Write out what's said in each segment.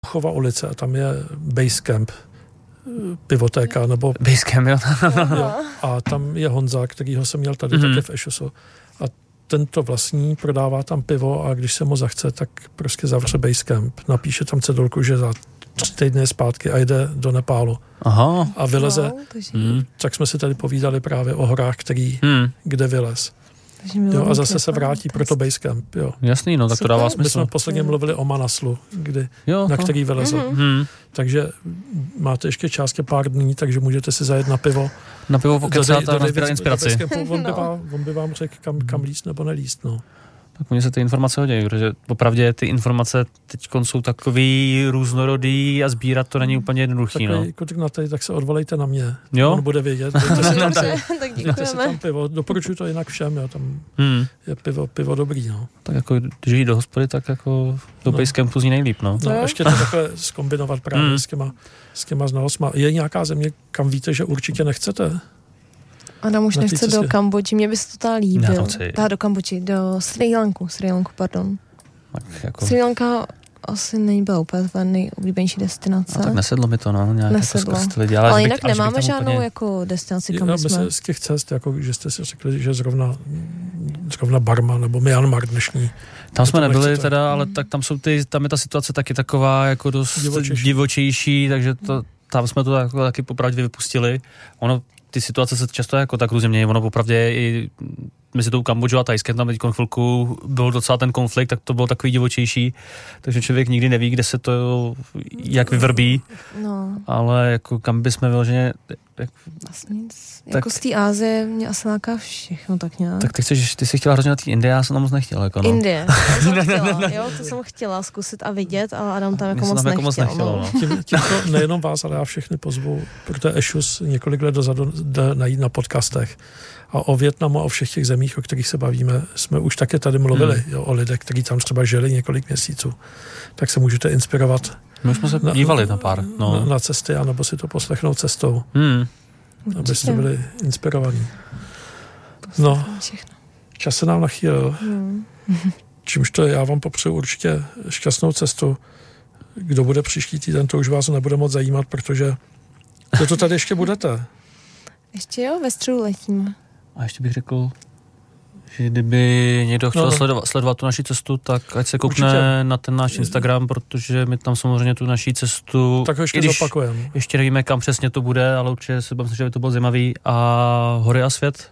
Chova ulice a tam je Basecamp, pivotéka, nebo... Basecamp, jo. Jo. A tam je Honza, kterýho jsem měl tady taky v Ešusu. A tento vlastní prodává tam pivo a když se mu zachce, tak prostě zavře Basecamp. Napíše tam cedulku, že za 3 týdny zpátky a jde do Nepálu. Aha. A vyleze. Tak jsme si tady povídali právě o horách, kde vylez. Jo, a zase se vrátí, proto Basecamp, jo. Jasný, no, tak to dává smysl. My jsme posledně mluvili o Manaslu, na který vylezl. Takže máte ještě částě pár dní, takže můžete si zajet na pivo. Na pivo pokecát a nazbírat inspiraci. On by vám řekl, kam líst nebo nelíst, no. Tak mně se ty informace hodí, protože opravdu ty informace teď jsou takový různorodý a sbírat to není úplně jednoduchý. Takový kutrnatej, tak se odvolejte na mě. Jo? On bude vědět. Tak děkujeme. Tam pivo. Doporučuji to jinak všem, jo. Tam je pivo dobrý, no. Tak jako, když jít do hospody, tak jako do Basecampu zní nejlíp, no. No, ještě to takhle zkombinovat právě s těma znalostma. Je nějaká země, kam víte, že určitě nechcete? Adam už nechce do Kambodži, mě by se to líbil. Do Kambodži, do Sri Lanku, pardon. Jako... Sri Lanka asi nebyla úplně tvoje nejoblíbenější destinace. No, tak nesedlo mi to, no. Nesedlo. Lidi, ale jinak nemáme žádnou úplně... jako destinaci, kam jsme. Myslím, z těch cest, jako, že jste si řekli, že zrovna Barma nebo Myanmar dnešní. Tam jsme nebyli teda, ale tak tam je ta situace taky taková jako dost divočejší, takže tam jsme to taky popravdě vypustili. Ono ty situace se často jako tak různě mění, ono popravdě i mezi tou Kambodžou a Thajskem tam teď chvilku byl docela ten konflikt, tak to bylo takový divočejší, takže člověk nikdy neví, kde se to jak vyvrbí, ale jako kam bychom vyloženě... Vlastně nic. Jako z té Ázie mě asi láká všechno tak nějak. Tak ty jsi chtěla hrozně na té Indie, já jsem tam moc nechtěla. Jako, no. Indie, to jsem chtěla zkusit a vidět, ale Adam tam jako moc nechtěl. Tím to nejenom vás, ale já všechny pozvu, protože Ešus několik let dozadu jde najít na podcastech. A o Vietnamu a o všech těch zemích, o kterých se bavíme, jsme už také tady mluvili, o lidech, kteří tam třeba žili několik měsíců. Tak se můžete inspirovat. My jsme se dívali na pár. Na cesty, anebo si to poslechnout cestou. Abyste byli inspirovaní. No, čas se nám nachýlil. Čímž to já vám popřeju určitě šťastnou cestu. Kdo bude příští týden, to už vás nebude moc zajímat, protože to tady ještě budete. Ještě jo, ve středu letím. A ještě bych řekl, že kdyby někdo chtěl sledovat tu naši cestu, tak ať se koukne na ten náš Instagram, protože my tam samozřejmě tu naši cestu... Tak ho ještě zopakujeme. Ještě nevíme, kam přesně to bude, ale určitě se myslím, že by to bylo zajímavý. A Hory a svět?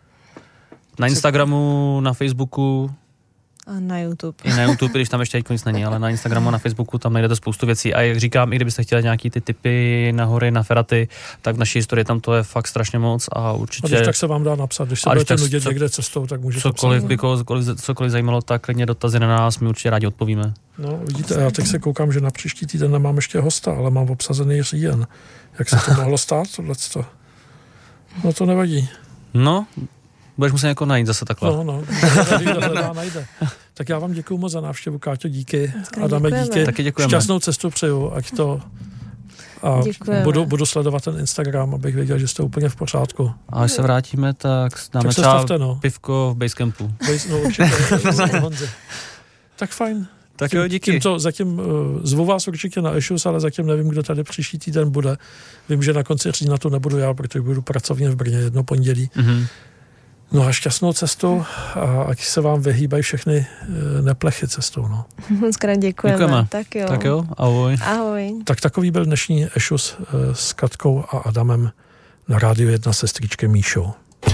Na Instagramu, na Facebooku... A na YouTube. I na YouTube, když tam ještě nic není, ale na Instagramu a na Facebooku tam najdete spoustu věcí. A jak říkám, i kdybyste chtěli nějaký ty tipy na hory, na feraty, tak v naší historii tam to je fakt strašně moc a určitě... A když tak se vám dá napsat, když se budete nudit někde cestou, tak můžete cokoliv zajímalo, tak klidně dotazy na nás, my určitě rádi odpovíme. No, vidíte, já teď se koukám, že na příští týden nemám ještě hosta, ale mám obsazený říjen. Jak se to mohlo stát, tohleto? No to nevadí. No, budeš muset jako najít zase takhle. No, najde. Tak já vám děkuju moc za návštěvu, Káťo, díky. Adame, díky. Taky děkujeme. Šťastnou cestu přeju, ať to... A budu sledovat ten Instagram, abych věděl, že jste úplně v pořádku. A až se vrátíme, tak dáme třeba pivko v Basecampu. No určitě, Honzi. Tak fajn. Tak jo, díky. Zatím zvu vás určitě na Ešus, ale zatím nevím, kdo tady příští týden bude. Vím, že na konci října tu nebudu já, protože budu pracovně v Brně jedno pondělí. No a šťastnou cestu a ať se vám vyhýbají všechny neplechy cestou. No. Zkrát děkujeme. Tak jo, ahoj. Ahoj. Tak takový byl dnešní Ešus s Katkou a Adamem na Rádiu 1 se strýčkem Míšou.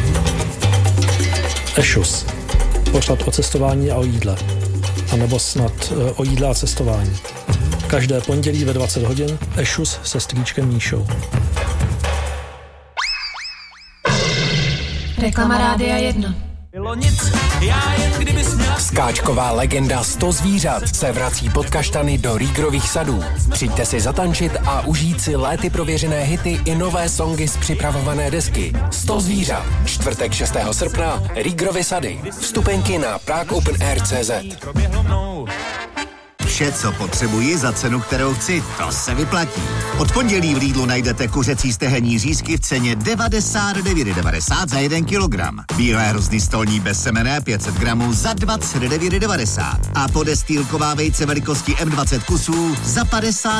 Ešus. Pořad o cestování a o jídle. A nebo snad o jídle a cestování. Každé pondělí ve 20 hodin Ešus se strýčkem Míšou. Reklama Rádia 1. Skáčková legenda 100 zvířat se vrací pod kaštany do Rígrových sadů. Přijďte si zatančit a užít si léty prověřené hity i nové songy z připravované desky. 100 zvířat. Čtvrtek 6. srpna. Rígrovy sady. Vstupenky na pragopenair.cz. Vše, co potřebuji za cenu, kterou chci, to se vyplatí. Od pondělí v Lidlu najdete kuřecí stehenní řízky v ceně 99,90 za 1 kilogram. Bílé hrozny stolní bezsemenné 500 gramů za 29,90 a podestýlková vejce velikosti M20 kusů za 50